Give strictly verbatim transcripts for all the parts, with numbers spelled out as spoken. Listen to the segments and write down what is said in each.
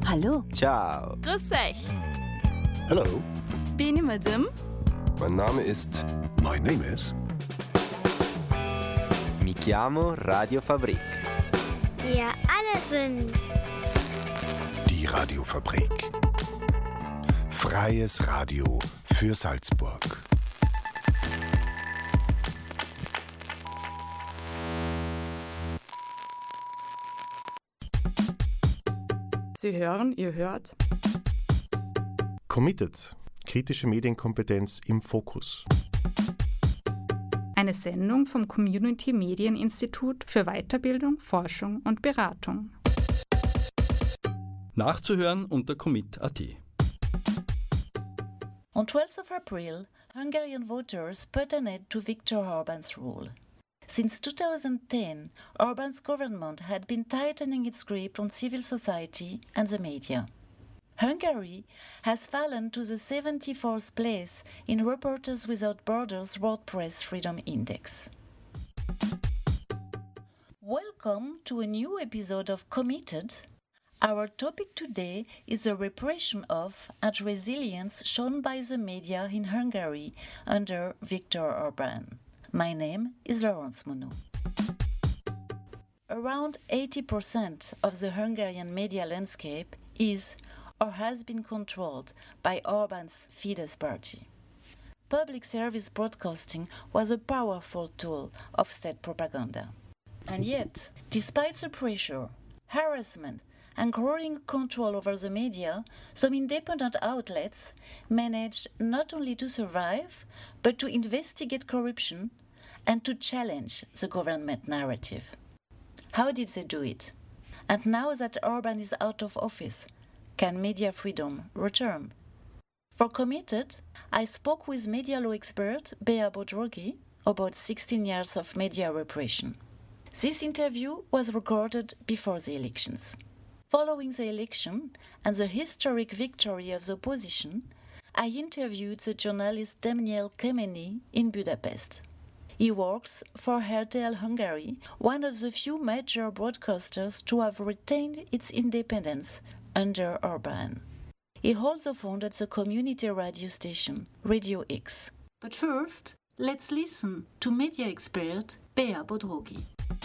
Hallo. Ciao. Grüß euch. Hello. Bin ich Madame? Mein Name ist... My name is... Mi chiamo Radiofabrik. Wir alle sind Die Radiofabrik. Freies Radio für Salzburg. Sie hören, ihr hört. Committed. Kritische Medienkompetenz im Fokus. Eine Sendung vom Community Medieninstitut für Weiterbildung, Forschung und Beratung. Nachzuhören unter commit punkt at. On twelfth of April, Hungarian voters put an end to Viktor Orbán's rule. Since two thousand ten, Orbán's government had been tightening its grip on civil society and the media. Hungary has fallen to the seventy-fourth place in Reporters Without Borders World Press Freedom Index. Welcome to a new episode of Committed. Our topic today is the repression of and resilience shown by the media in Hungary under Viktor Orbán. My name is Laurence Monod. Around eighty percent of the Hungarian media landscape is or has been controlled by Orbán's Fidesz party. Public service broadcasting was a powerful tool of state propaganda. And yet, despite the pressure, harassment, and growing control over the media, some independent outlets managed not only to survive, but to investigate corruption and to challenge the government narrative. How did they do it? And now that Orbán is out of office, can media freedom return? For Committed, I spoke with media law expert Bea Bodrogi about sixteen years of media repression. This interview was recorded before the elections. Following the election and the historic victory of the opposition, I interviewed the journalist Daniel Kemeny in Budapest. He works for R T L Hungary, one of the few major broadcasters to have retained its independence under Orbán. He also founded the community radio station, Radio X. But first, let's listen to media expert Bea Bodrogi.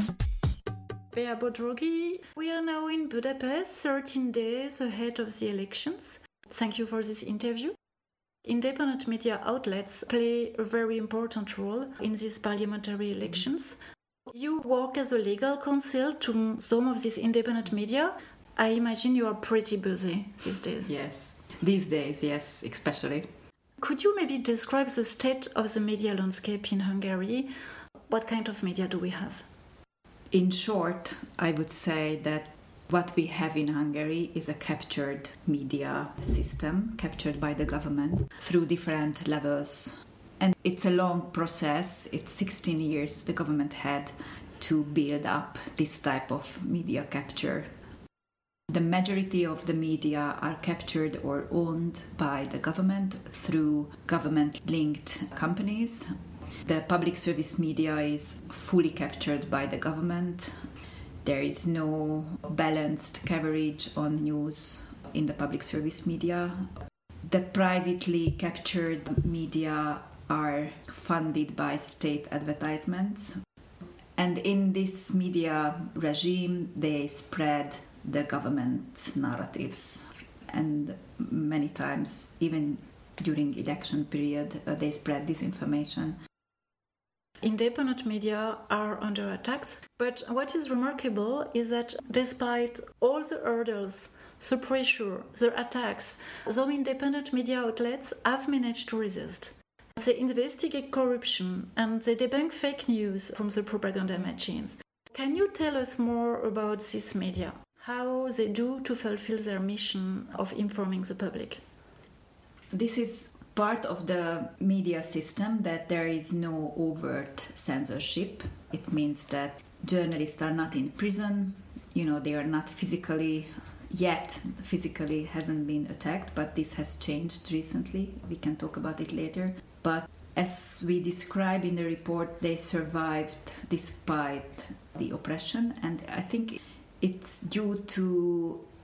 Bea Bodrogi, we are now in Budapest, thirteen days ahead of the elections. Thank you for this interview. Independent media outlets play a very important role in these parliamentary elections. You work as a legal counsel to some of these independent media. I imagine you are pretty busy these days. Yes, these days, yes, especially. Could you maybe describe the state of the media landscape in Hungary? What kind of media do we have? In short, I would say that what we have in Hungary is a captured media system, captured by the government through different levels. And it's a long process. It's sixteen years the government had to build up this type of media capture. The majority of the media are captured or owned by the government through government-linked companies. The public service media is fully captured by the government. There is no balanced coverage on news in the public service media. The privately captured media are funded by state advertisements. And in this media regime, they spread the government narratives. And many times, even during election period, uh, they spread disinformation. Independent media are under attacks, but what is remarkable is that despite all the hurdles, the pressure, the attacks, some independent media outlets have managed to resist. They investigate corruption and they debunk fake news from the propaganda machines. Can you tell us more about these media? How they do to fulfill their mission of informing the public? This is part of the media system that there is no overt censorship. It means that journalists are not in prison, you know, they are not physically, yet physically hasn't been attacked, but this has changed recently. We can talk about it later. But as we describe in the report, they survived despite the oppression, and I think it's due to